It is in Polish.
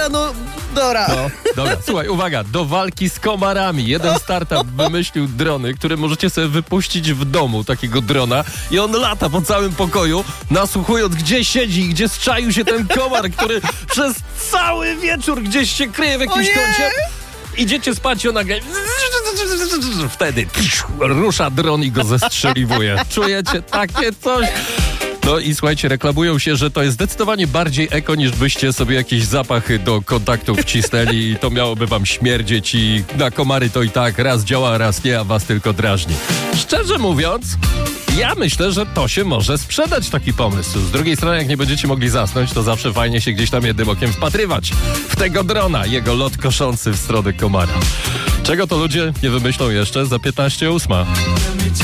Dobra, dobra. No, dobra, słuchaj, uwaga, do walki z komarami. Jeden startup wymyślił drony, które możecie sobie wypuścić w domu, takiego drona, i on lata po całym pokoju, nasłuchując, gdzie siedzi i gdzie zczaił się ten komar, który przez cały wieczór gdzieś się kryje w jakimś kącie. Idziecie spać i on nagle... Wtedy rusza dron i go zestrzeliwuje. Czujecie takie coś? No i słuchajcie, reklamują się, że to jest zdecydowanie bardziej eko, niż byście sobie jakieś zapachy do kontaktów wcisnęli i to miałoby wam śmierdzieć i na komary to i tak raz działa, raz nie, a was tylko drażni. Szczerze mówiąc, ja myślę, że to się może sprzedać, taki pomysł. Z drugiej strony, jak nie będziecie mogli zasnąć, to zawsze fajnie się gdzieś tam jednym okiem wpatrywać w tego drona, jego lot koszący w stronę komara. Czego to ludzie nie wymyślą jeszcze za 15:08?